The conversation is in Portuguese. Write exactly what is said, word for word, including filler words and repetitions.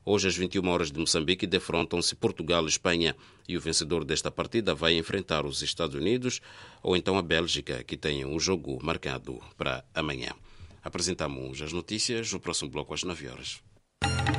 Hoje, às vinte e uma horas de Moçambique, defrontam-se Portugal e Espanha. E o vencedor desta partida vai enfrentar os Estados Unidos ou então a Bélgica, que tem um jogo marcado para amanhã. Apresentamos as notícias no próximo bloco às nove horas.